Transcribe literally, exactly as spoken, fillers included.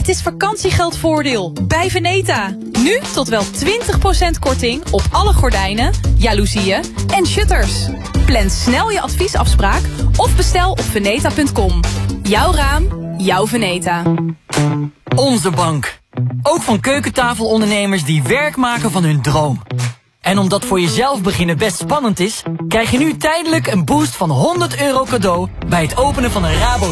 is vakantiegeldvoordeel bij Veneta. Nu tot wel twintig procent korting op alle gordijnen, jaloezieën en shutters. Plan snel je adviesafspraak of bestel op veneta punt com. Jouw raam, jouw Veneta. Onze bank. Ook van keukentafelondernemers die werk maken van hun droom. En omdat voor jezelf beginnen best spannend is, krijg je nu tijdelijk een boost van honderd euro cadeau bij het openen van een Rabo